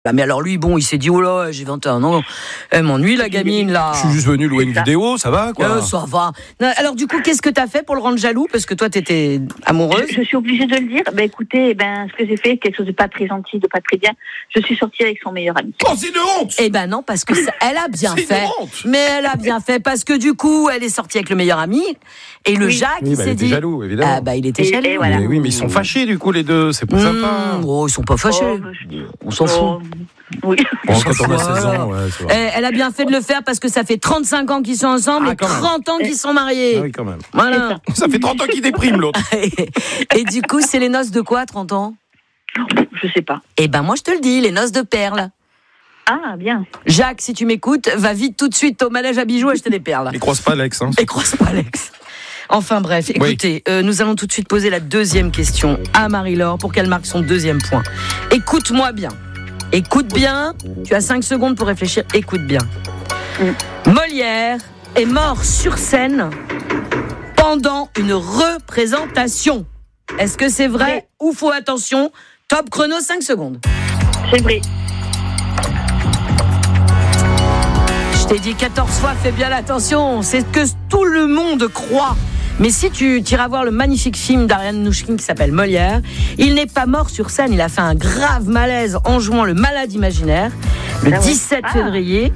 Mais alors lui, bon, il s'est dit, oh là, j'ai 21 ans, elle m'ennuie la gamine là. Je suis juste venu louer une vidéo, ça va quoi. Ça va. Alors du coup, qu'est-ce que t'as fait pour le rendre jaloux? Parce que toi, t'étais amoureuse. Je suis obligée de le dire. Écoutez, ce que j'ai fait, quelque chose de pas très gentil, de pas très bien. Je suis sortie avec son meilleur ami. Oh, c'est une honte! Non, parce que elle a bien c'est fait. Une honte. Mais elle a bien fait parce que du coup, elle est sortie avec le meilleur ami et le Jacques, il s'est dit. Il était jaloux, évidemment. Il était jaloux. Et voilà. Mais ils sont fâchés du coup les deux, c'est pas sympa. Oh, ils sont pas fâchés. On s'en fout. Oui. Bon, quand on a 16 ans, ouais, c'est vrai. Elle a bien fait de le faire parce que ça fait 35 ans qu'ils sont ensemble et 30 ans qu'ils sont mariés. Ah oui, quand même. Voilà. Ça fait 30 ans qu'ils dépriment l'autre. Et du coup, c'est les noces de quoi, 30 ans? Je sais pas. Moi, je te le dis, les noces de perles. Ah, bien. Jacques, si tu m'écoutes, va vite tout de suite au manège à bijoux acheter des perles. Et croise pas Alex. Et croise pas Alex. Enfin bref, écoutez, nous allons tout de suite poser la deuxième question à Marie-Laure pour qu'elle marque son deuxième point. Écoute-moi bien. Écoute bien, tu as 5 secondes pour réfléchir, écoute bien. Molière est mort sur scène pendant une représentation. Est-ce que c'est vrai ou faux? Attention, top chrono, 5 secondes. C'est vrai. Je t'ai dit 14 fois, fais bien attention, c'est ce que tout le monde croit. Mais si tu iras voir le magnifique film d'Ariane Nouchkine qui s'appelle Molière, il n'est pas mort sur scène, il a fait un grave malaise en jouant le malade imaginaire le 17 février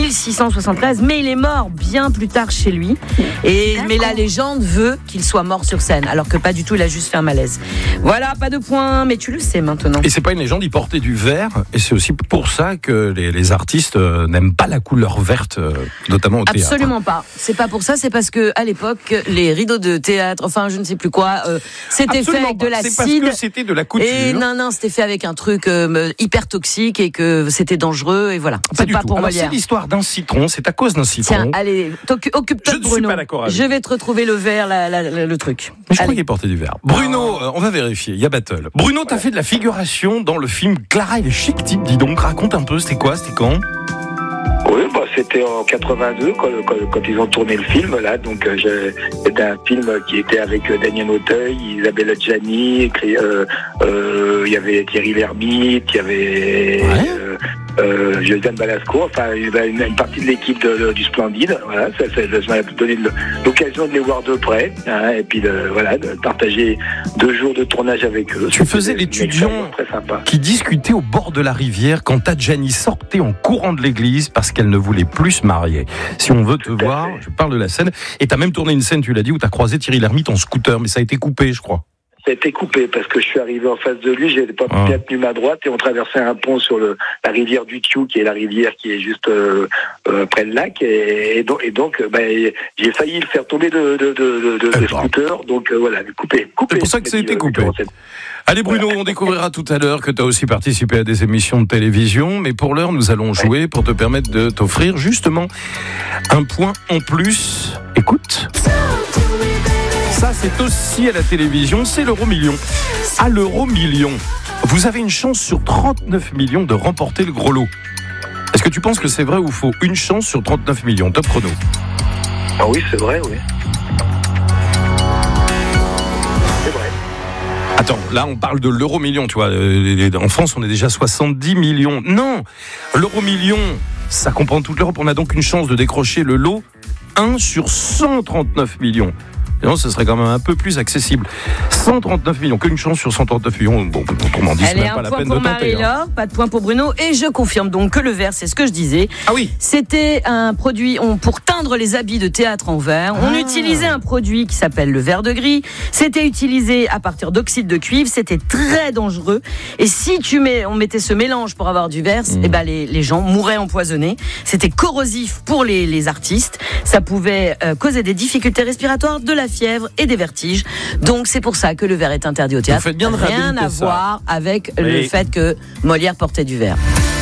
1673, mais il est mort bien plus tard chez lui. Mais la légende veut qu'il soit mort sur scène, alors que pas du tout, il a juste fait un malaise. Voilà, pas de point, mais tu le sais maintenant. Et c'est pas une légende, il portait du vert, et c'est aussi pour ça que les artistes n'aiment pas la couleur verte, notamment au théâtre. Absolument pas. C'est pas pour ça, c'est parce que à l'époque, les rideaux de théâtre, enfin je ne sais plus quoi, c'était Absolument fait avec de l'acide. C'est parce que c'était de la couture. Et non, c'était fait avec un truc hyper toxique et que c'était dangereux et voilà. Pas du pas tout. pour Alors Molière. c'est l'histoire d'un citron, c'est à cause d'un citron. Tiens, allez, occupe-toi de Bruno. Je ne suis pas d'accord avec. Je vais te retrouver le verre, le truc. Mais je crois qu'il portait du vert. Bruno, on va vérifier, il y a battle. Bruno, t'as fait de la figuration dans le film Clara et les chic types, dis donc, raconte un peu, c'était quoi, c'était quand? Oui, c'était en 82 quand ils ont tourné le film là. Donc c'était un film qui était avec Daniel Auteuil, Isabelle Adjani, il y avait Thierry Lhermitte, il y avait Josiane Balasco, enfin une partie de l'équipe du Splendide. Voilà, ça m'a donné l'occasion de les voir de près, et puis de partager 2 jours de tournage avec eux. Tu faisais l'étudiant qui discutait au bord de la rivière quand Adjani sortait en courant de l'église parce qu'elle ne voulait plus se marier. Si on veut te voir, je parle de la scène. Et t'as même tourné une scène, tu l'as dit, où t'as croisé Thierry Lhermitte en scooter, mais ça a été coupé, je crois. Ça a été coupé parce que je suis arrivé en face de lui, j'avais pas bien tenu ma droite et on traversait un pont sur la rivière du Thiou, qui est la rivière qui est juste près le lac, et donc j'ai failli le faire tomber de scooter, donc voilà, coupé. C'est pour ça que ça a été coupé. Allez Bruno, on découvrira tout à l'heure que tu as aussi participé à des émissions de télévision, mais pour l'heure nous allons jouer pour te permettre de t'offrir justement un point en plus. Écoute. Ça, c'est aussi à la télévision, c'est l'euro-million. À l'euro-million, vous avez une chance sur 39 millions de remporter le gros lot. Est-ce que tu penses que c'est vrai ou faux? Une chance sur 39 millions, top chrono. Ah oui, c'est vrai, oui. C'est vrai. Attends, là on parle de l'euro-million, tu vois. En France, on est déjà 70 millions. Non, l'euro-million, ça comprend toute l'Europe. On a donc une chance de décrocher le lot 1 sur 139 millions. Non, ce serait quand même un peu plus accessible. 139 millions, qu'une chance sur 139 millions. Bon, autrement dit, c'est même pas la peine de tenter. Allez, un point pour Marie-Laure, pas de point pour Bruno. Et je confirme donc que le verre, c'est ce que je disais. Ah oui. C'était un produit pour teindre les habits de théâtre en verre. On utilisait un produit qui s'appelle le verre de gris. C'était utilisé à partir d'oxyde de cuivre. C'était très dangereux. Et si on mettait ce mélange pour avoir du verre, les gens mouraient empoisonnés. C'était corrosif pour les artistes. Ça pouvait causer des difficultés respiratoires, de la fièvre et des vertiges. Donc c'est pour ça que le verre est interdit au théâtre. Vous faites bien de rien à voir avec le fait que Molière portait du verre.